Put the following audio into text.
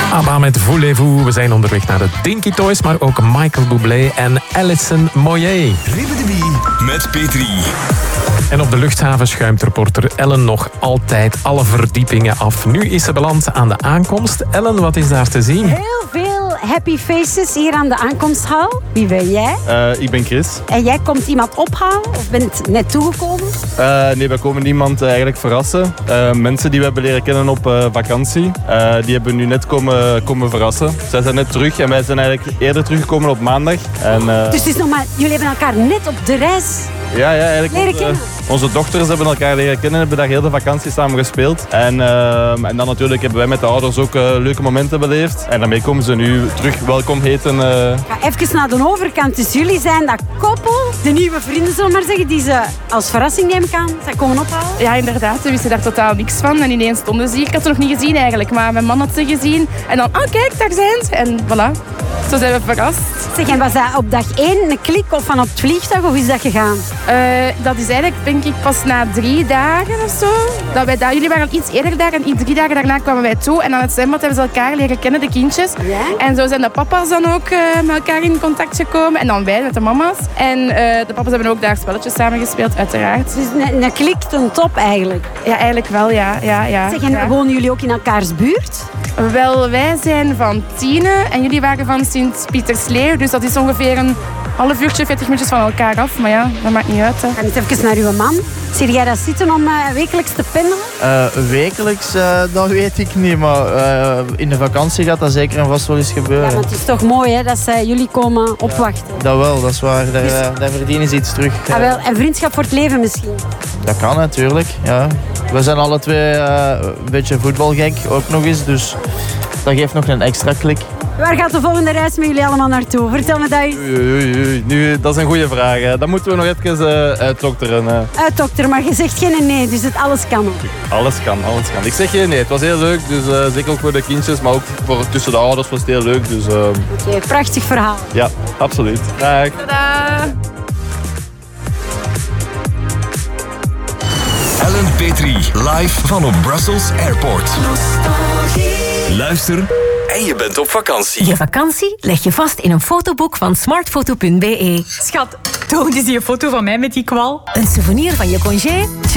ABBA met Voulez-vous. We zijn onderweg naar de Dinky Toys, maar ook Michael Bublé en Alison Moyet. Ribbedebie met Petri. En op de luchthaven schuimt reporter Ellen nog altijd alle verdiepingen af. Nu is ze beland aan de aankomst. Ellen, wat is daar te zien? Heel veel happy faces hier aan de aankomsthal. Wie ben jij? Ik ben Chris. En jij komt iemand ophalen of bent net toegekomen? Nee, wij komen niemand eigenlijk verrassen. Mensen die we hebben leren kennen op vakantie, die hebben nu net komen verrassen. Zij zijn net terug en wij zijn eigenlijk eerder teruggekomen op maandag. En, dus het is nog maar, jullie hebben elkaar net op de reis eigenlijk leren kennen? Onze dochters hebben elkaar leren kennen, hebben daar heel de vakantie samen gespeeld. En dan natuurlijk hebben wij met de ouders ook leuke momenten beleefd. En daarmee komen ze nu terug welkom heten. Ga even naar de overkant. Dus jullie zijn dat koppel, de nieuwe vrienden zullen we maar zeggen, die ze als verrassing nemen kan. Zij komen ophalen? Ja, inderdaad. We wisten daar totaal niks van. En ineens stonden ze hier. Ik had ze nog niet gezien eigenlijk, maar mijn man had ze gezien. En dan, kijk, daar zijn ze. En voilà. Zo zijn we verrast. Zeg, en was dat op dag 1 een klik of van op het vliegtuig, of is dat gegaan? Dat is eigenlijk, denk ik, pas na 3 dagen of zo. Dat wij daar, jullie waren al iets eerder daar en 3 dagen daarna kwamen wij toe. En aan het zwembad hebben ze elkaar leren kennen, de kindjes. Ja? En zo zijn de papa's dan ook met elkaar in contact gekomen. En dan wij met de mama's. En de papa's hebben ook daar spelletjes samen gespeeld, uiteraard. Dus een klik ten top eigenlijk. Ja, eigenlijk wel, ja. Zeg, en wonen jullie ook in elkaars buurt? Wel, wij zijn van Tiene en jullie waren van Sint-Pietersleeuw. Dus dat is ongeveer een half uurtje, 40 minuutjes van elkaar af. Maar ja, dat maakt niet uit. Hè. Ga eens even naar uw man. Zie jij dat zitten om wekelijks te pendelen? Wekelijks, dat weet ik niet. Maar in de vakantie gaat dat zeker en vast wel eens gebeuren. Ja, want het is toch mooi hè, dat zij jullie komen opwachten. Dat wel, dat is waar. Daar verdienen ze iets terug. Wel, en vriendschap voor het leven misschien? Dat kan natuurlijk, ja. We zijn alle twee een beetje voetbalgek, ook nog eens. Dus dat geeft nog een extra klik. Waar gaat de volgende reis met jullie allemaal naartoe? Vertel me dat eens. Nu, dat is een goede vraag. Dat moeten we nog even uitdokteren. Dokter, maar je zegt geen nee, dus alles kan. Alles kan. Ik zeg geen nee. Het was heel leuk, dus zeker ook voor de kindjes, maar ook tussen de ouders was het heel leuk. Dus, Oké, prachtig verhaal. Ja, absoluut. Dag. Tadaa! Ellen Petri, live van op Brussels Airport. Luister en je bent op vakantie. Je vakantie leg je vast in een fotoboek van smartfoto.be. Schat, toon eens die foto van mij met die kwal. Een souvenir van je congé?